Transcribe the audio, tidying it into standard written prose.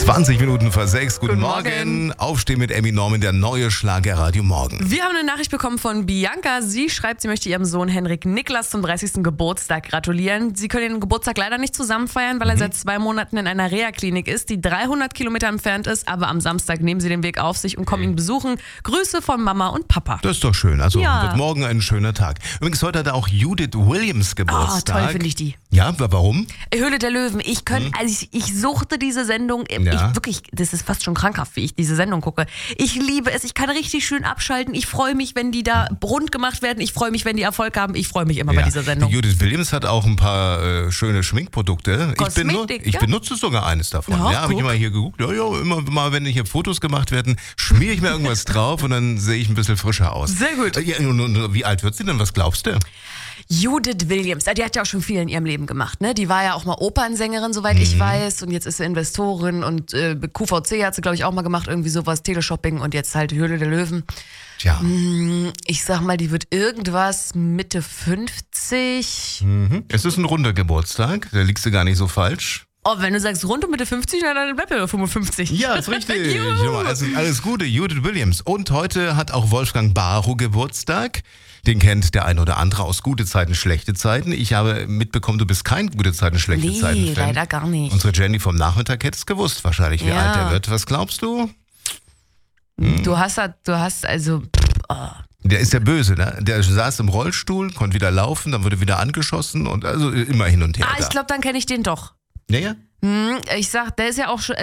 20 Minuten vor 6. Guten Morgen. Aufstehen mit Emmy Norman, der neue Schlagerradio Morgen. Wir haben eine Nachricht bekommen von Bianca. Sie schreibt, sie möchte ihrem Sohn Henrik Niklas zum 30. Geburtstag gratulieren. Sie können den Geburtstag leider nicht zusammen feiern, weil er seit 2 Monaten in einer Reha-Klinik ist, die 300 Kilometer entfernt ist. Aber am Samstag nehmen sie den Weg auf sich und kommen ihn besuchen. Grüße von Mama und Papa. Das ist doch schön. Also Ja. wird morgen ein schöner Tag. Übrigens, heute hat auch Judith Williams Geburtstag. Toll finde ich die. Ja, warum? Höhle der Löwen. Ich suchte diese Sendung. Das ist fast schon krankhaft, wie ich diese Sendung gucke. Ich liebe es. Ich kann richtig schön abschalten. Ich freue mich, wenn die da rund gemacht werden. Ich freue mich, wenn die Erfolg haben. Ich freue mich immer bei dieser Sendung. Die Judith Williams hat auch ein paar schöne Schminkprodukte. Kosmetik, Ich benutze sogar eines davon. Ja, Habe ich immer hier geguckt. Ja, immer mal, wenn hier Fotos gemacht werden, schmiere ich mir irgendwas drauf und dann sehe ich ein bisschen frischer aus. Sehr gut. Ja, und wie alt wird sie denn? Was glaubst du? Judith Williams, die hat ja auch schon viel in ihrem Leben gemacht, ne? Die war ja auch mal Opernsängerin, soweit ich weiß, und jetzt ist sie Investorin und QVC hat sie, glaube ich, auch mal gemacht, irgendwie sowas, Teleshopping und jetzt halt Höhle der Löwen. Tja. Ich sag mal, die wird irgendwas Mitte 50. Es ist ein runder Geburtstag, da liegst du gar nicht so falsch. Oh, wenn du sagst rund um Mitte 50, dann bleibt er 55. Ja, ist richtig. Juhu. Also alles Gute, Judith Williams. Und heute hat auch Wolfgang Barrow Geburtstag. Den kennt der ein oder andere aus Gute Zeiten, Schlechte Zeiten. Ich habe mitbekommen, du bist kein Gute Zeiten, Schlechte Zeiten Nee, Fan. leider gar nicht. Unsere Jenny vom Nachmittag hätte es gewusst wahrscheinlich, wie Ja. alt er wird. Was glaubst du? Du hast also... Der ist ja böse, ne? Der saß im Rollstuhl, konnte wieder laufen, dann wurde wieder angeschossen und also immer hin und her. ich glaube, dann kenne ich den doch. Ja, ja. Ich sag, der ist ja auch schon,